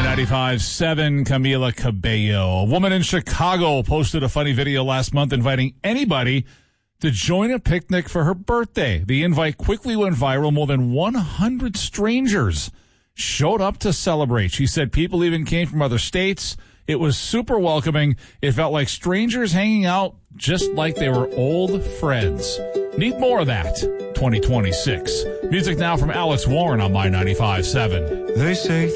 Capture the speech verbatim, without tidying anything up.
My ninety-five point seven, Camila Cabello. A woman in Chicago posted a funny video last month inviting anybody to join a picnic for her birthday. The invite quickly went viral. More than one hundred strangers showed up to celebrate. She said people even came from other states. It was super welcoming. It felt like strangers hanging out just like they were old friends. Need more of that. twenty twenty-six. Music now from Alex Warren on My ninety-five point seven. They say